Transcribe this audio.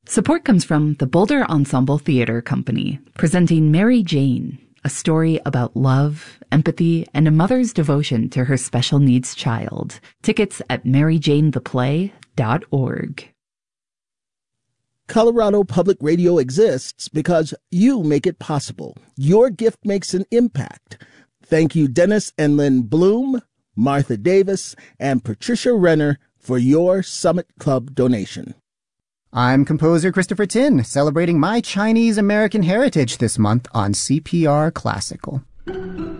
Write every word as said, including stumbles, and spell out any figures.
Support comes from the Boulder Ensemble Theater Company, presenting Mary Jane, a story about love, empathy, and a mother's devotion to her special needs child. Tickets at mary jane the play dot org. Colorado Public Radio exists because you make it possible. Your gift makes an impact. Thank you, Dennis and Lynn Bloom, Martha Davis, and Patricia Renner for your Summit Club donation. I'm composer Christopher Tin, celebrating my Chinese American heritage this month on C P R Classical.